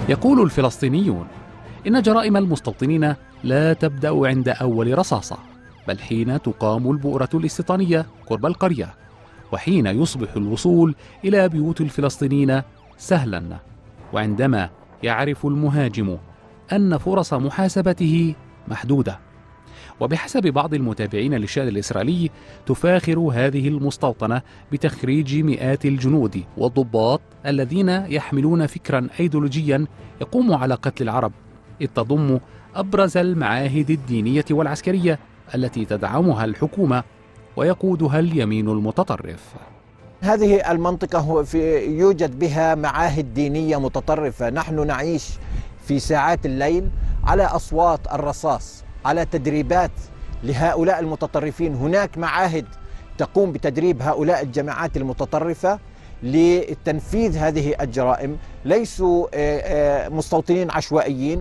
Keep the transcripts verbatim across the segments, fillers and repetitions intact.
يقول الفلسطينيون إن جرائم المستوطنين لا تبدأ عند أول رصاصة، بل حين تقام البؤرة الاستيطانية قرب القرية، وحين يصبح الوصول إلى بيوت الفلسطينيين سهلا، وعندما يعرف المهاجم أن فرص محاسبته محدودة. وبحسب بعض المتابعين للشأن الإسرائيلي تفاخر هذه المستوطنة بتخريج مئات الجنود والضباط الذين يحملون فكرا أيديولوجيا يقوم على قتل العرب، إذ تضم أبرز المعاهد الدينية والعسكرية التي تدعمها الحكومة ويقودها اليمين المتطرف. هذه المنطقة في يوجد بها معاهد دينية متطرفة. نحن نعيش في ساعات الليل على أصوات الرصاص، على تدريبات لهؤلاء المتطرفين. هناك معاهد تقوم بتدريب هؤلاء الجماعات المتطرفة لتنفيذ هذه الجرائم، ليسوا مستوطنين عشوائيين.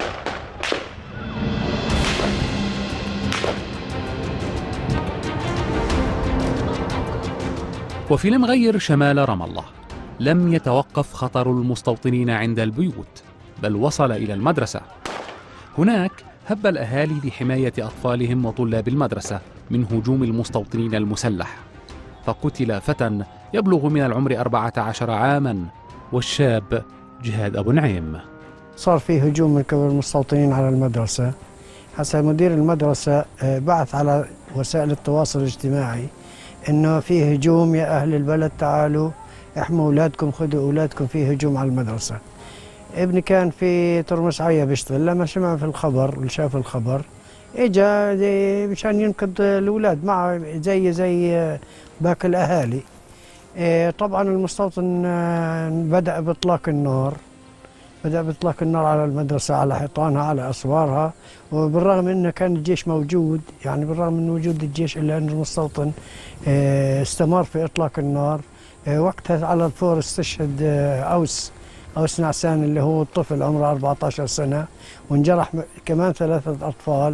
وفي المغير شمال رام الله لم يتوقف خطر المستوطنين عند البيوت، بل وصل إلى المدرسة. هناك هب الأهالي لحماية أطفالهم وطلاب المدرسة من هجوم المستوطنين المسلح، فقتل فتى يبلغ من العمر أربعة عشر عاما، والشاب جهاد أبو نعيم. صار في هجوم من قبل المستوطنين على المدرسة. حسب مدير المدرسة بعث على وسائل التواصل الاجتماعي إنه في هجوم، يا أهل البلد تعالوا احموا أولادكم، خذوا أولادكم، في هجوم على المدرسة. ابني كان في ترمس عيا بيشتغل، لما سمع في الخبر وشاف الخبر اجا مشان ينقذ الاولاد معه زي زي باقي الاهالي. طبعا المستوطن بدا باطلاق النار، بدا باطلاق النار على المدرسه، على حيطانها، على اسوارها، وبالرغم انه كان الجيش موجود، يعني بالرغم من وجود الجيش الا ان المستوطن استمر في اطلاق النار. وقتها على الفور استشهد اوس أوس نعسان اللي هو الطفل عمره أربعة عشر سنة، وانجرح كمان ثلاثة أطفال.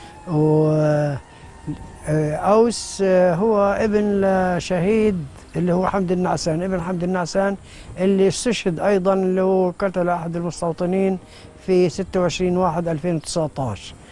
وأوس هو ابن لشهيد اللي هو حمد النعسان، ابن حمد النعسان اللي استشهد أيضا، اللي هو قتل أحد المستوطنين في ستة وعشرين واحد ألفين وتسعة عشر.